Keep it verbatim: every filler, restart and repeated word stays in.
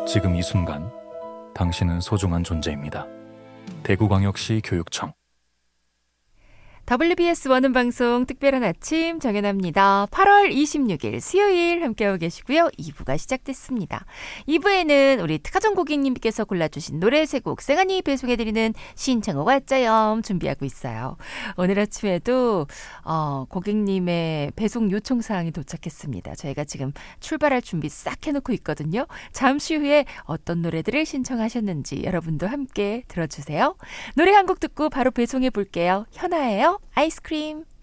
지금 이 순간 당신은 소중한 존재입니다. 대구광역시 교육청. 더블유비에스 원음 방송 특별한 아침 정연아입니다. 팔월 이십육일 수요일 함께하고 계시고요. 이 부가 시작됐습니다. 이 부에는 우리 특화정 고객님께서 골라주신 노래 세 곡 생안이 배송해드리는 신청곡 왔자염 준비하고 있어요. 오늘 아침에도 어, 고객님의 배송 요청 사항이 도착했습니다. 저희가 지금 출발할 준비 싹 해놓고 있거든요. 잠시 후에 어떤 노래들을 신청하셨는지 여러분도 함께 들어주세요. 노래 한 곡 듣고 바로 배송해 볼게요. 현아예요. 아이스크림.